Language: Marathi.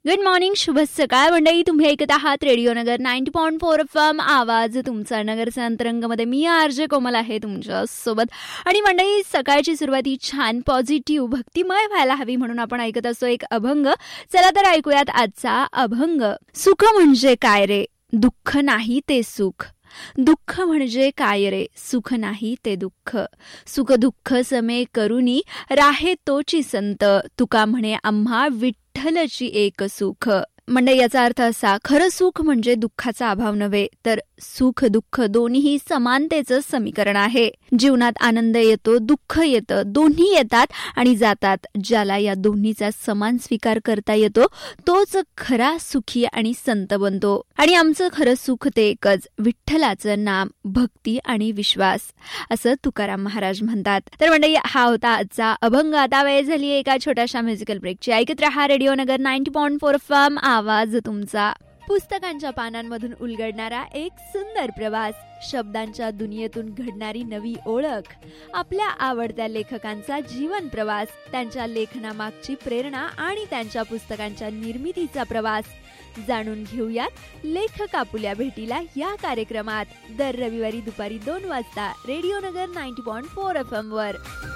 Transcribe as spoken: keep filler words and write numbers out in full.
गुड मॉर्निंग, शुभ सकाळ मंडळी. तुम्ही ऐकत आहात रेडिओ नगर ninety point four F M, आवाज तुमचा नगरचा अंतरंगमध्ये. मी आरजे कोमल आहे तुमच्या सोबत. आणि मंडळी, सकाळची सुरुवात ही छान पॉझिटिव्ह भक्तिमय व्हायला हवी म्हणून आपण ऐकत असतो एक अभंग. चला तर ऐकूयात आजचा अभंग. सुख म्हणजे काय रे, दुःख नाही ते सुख. दुःख म्हणजे काय रे, सुख नाही ते दुःख. सुख दुःख समे करुनी, राहे तोची संत. तुका म्हणे आम्हा विठ्ठलची एक सुख. म्हणजे याचा अर्थ असा, खरं सुख म्हणजे दुःखाचा अभाव नव्हे, तर सुख दुःख दोन्ही समानतेचं समीकरण आहे. जीवनात आनंद येतो, दुःख येतं, दोन्ही येतात आणि जातात. ज्याला या दोन्हीचा समान स्वीकार करता येतो तोच खरा सुखी आणि संत बनतो. आणि आमचं खरं सुख ते एकच, विठ्ठलाचं नाम, भक्ती आणि विश्वास, असं तुकाराम महाराज म्हणतात. तर मंडळी, हा होता आजचा अभंग. आता वेळ झाली एका छोट्याशा म्युझिकल ब्रेकची. ऐकत रहा रेडिओ नगर ninety point four F M, आवाज तुमचा. पुस्तकांच्या पानांमधून उलगडणारा एक सुंदर प्रवास, शब्दांच्या दुनियेतून घडणारी नवी ओळख, आपल्या आवडत्या लेखकांचा जीवन प्रवास, त्यांच्या लेखनामागची प्रेरणा आणि त्यांच्या पुस्तकांच्या निर्मितीचा प्रवास जाणून घेऊयात लेखक आपुल्या भेटीला या कार्यक्रमात. दर रविवारी दुपारी दोन वाजता रेडिओ नगर ninety point four F M वर.